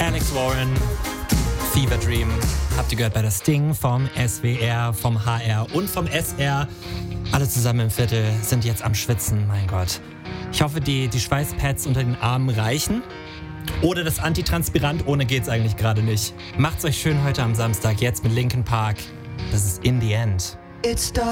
Alex Warren, Fever Dream. Habt ihr gehört bei das Ding vom SWR, vom HR und vom SR. Alle zusammen im Viertel sind jetzt am Schwitzen, mein Gott. Ich hoffe, die Schweißpads unter den Armen reichen. Oder das Antitranspirant, ohne geht's eigentlich gerade nicht. Macht's euch schön heute am Samstag, jetzt mit Linkin Park. Das ist In the End.